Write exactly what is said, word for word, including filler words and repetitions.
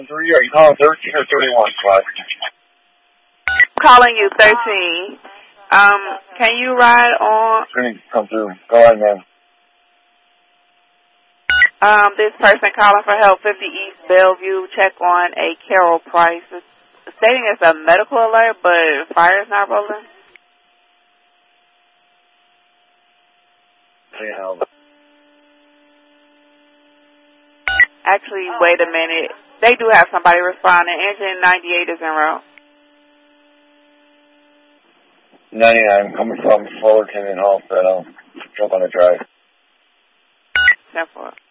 one three. Are you calling thirteen or thirty-one, Clyde? Calling you thirteen. Um, can you ride on? Come through. Go ahead, man. Um, this person calling for help, fifty East Bellevue, check on a Carol Price. It's stating it's a medical alert, but fire's not rolling. Yeah. Actually, wait a minute. They do have somebody responding. Engine ninety-eight is en route. ninety-nine, coming from Fullerton and Hospital. Jump on the drive. ten four.